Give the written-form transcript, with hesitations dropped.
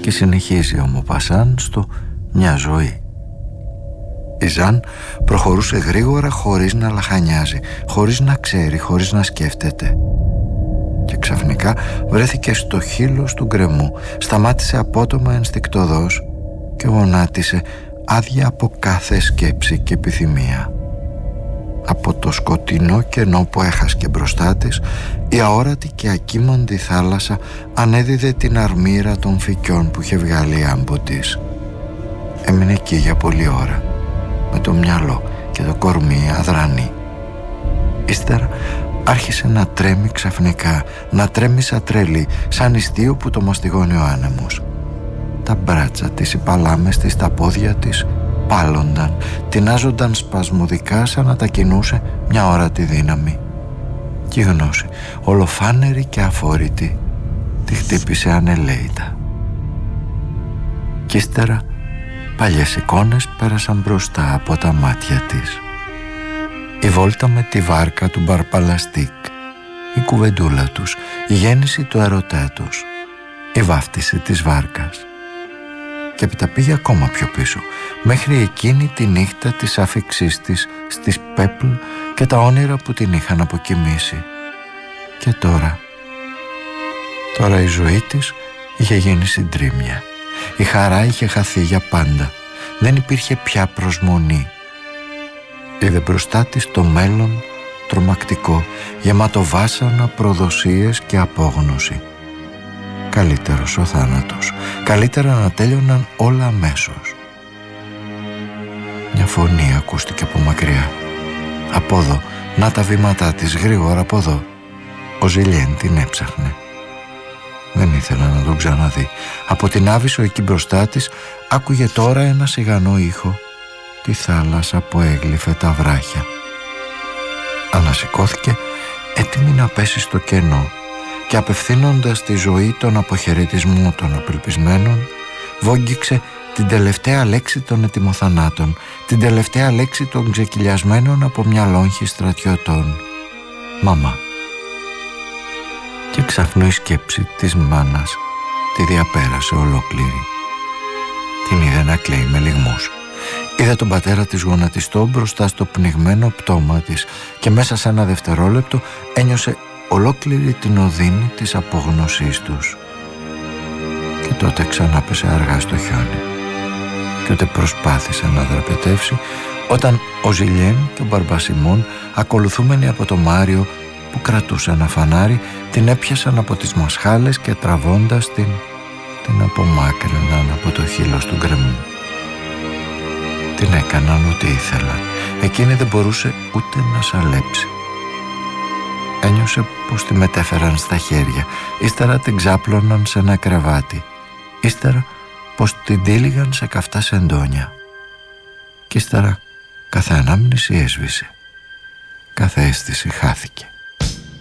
Και συνεχίζει ο Μοπασάν στο «Μια ζωή». Η Ζαν προχωρούσε γρήγορα χωρίς να λαχανιάζει, χωρίς να ξέρει, χωρίς να σκέφτεται. Και ξαφνικά βρέθηκε στο χείλος του γκρεμού, σταμάτησε απότομα ενστικτωδώς και γονάτισε άδεια από κάθε σκέψη και επιθυμία. Από το σκοτεινό κενό που έχασκε μπροστά της, η αόρατη και ακίμοντη θάλασσα ανέδιδε την αρμύρα των φυκιών που είχε βγάλει η άμπο της. Έμεινε εκεί για πολλή ώρα, με το μυαλό και το κορμί αδρανή. Ύστερα άρχισε να τρέμει ξαφνικά, να τρέμει σαν τρελή, σαν ιστίο που το μαστιγώνει ο άνεμος. Τα μπράτσα της, οι παλάμες της, τα πόδια της πάλονταν, τεινάζονταν σπασμωδικά σαν να τα κινούσε μια όρατη δύναμη. Και η γνώση, ολοφάνερη και αφόρητη, τη χτύπησε ανελαίητα. Κι ύστερα παλιές εικόνες πέρασαν μπροστά από τα μάτια της. Η βόλτα με τη βάρκα του Μπαρπαλαστίκ, η κουβεντούλα τους, η γέννηση του ερωτά τους, η βάφτιση της βάρκας. Και έπειτα πήγε ακόμα πιο πίσω, μέχρι εκείνη τη νύχτα της άφιξής της στις Πέπλ και τα όνειρα που την είχαν αποκοιμήσει. Και τώρα η ζωή της είχε γίνει συντρίμμια. Η χαρά είχε χαθεί για πάντα. Δεν υπήρχε πια προσμονή. Είδε μπροστά της το μέλλον τρομακτικό, γεμάτο βάσανα, προδοσίες και απόγνωση. Καλύτερος ο θάνατος. Καλύτερα να τέλειωναν όλα αμέσως. Μια φωνή ακούστηκε από μακριά. Από εδώ, να τα βήματά της, γρήγορα από εδώ. Ο Ζιλιέν την έψαχνε. Δεν ήθελα να τον ξαναδεί. Από την άβυσσο εκεί μπροστά της άκουγε τώρα ένα σιγανό ήχο, τη θάλασσα που έγλυφε τα βράχια. Ανασηκώθηκε έτοιμη να πέσει στο κενό και απευθύνοντας τη ζωή τον αποχαιρετισμό των απελπισμένων, βόγγιξε την τελευταία λέξη των ετοιμοθανάτων, την τελευταία λέξη των ξεκυλιασμένων από μια λόγχη στρατιωτών. «Μαμά». Και ξαφνού η σκέψη της μάνας τη διαπέρασε ολόκληρη. Την είδε να κλαίει με λυγμούς. Είδε τον πατέρα της γονατιστό μπροστά στο πνιγμένο πτώμα της και μέσα σε ένα δευτερόλεπτο ένιωσε ολόκληρη την οδύνη της απόγνωσής τους. Και τότε ξανά πέσε αργά στο χιόνι και ούτε προσπάθησε να δραπετεύσει όταν ο Ζιλιέν και ο Μπαρμπασιμών, ακολουθούμενοι από το Μάριο που κρατούσε ένα φανάρι, την έπιασαν από τις μασχάλες και τραβώντας την απομάκρυναν από το χείλος του γκρεμού. Την έκαναν ό,τι ήθελαν. Εκείνη δεν μπορούσε ούτε να σαλέψει. Ένιωσε πως τη μετέφεραν στα χέρια, ύστερα την ξάπλωναν σε ένα κρεβάτι, ύστερα πως την τύλιγαν σε καυτά σεντόνια. Κι ύστερα κάθε ανάμνηση έσβησε, κάθε αίσθηση χάθηκε.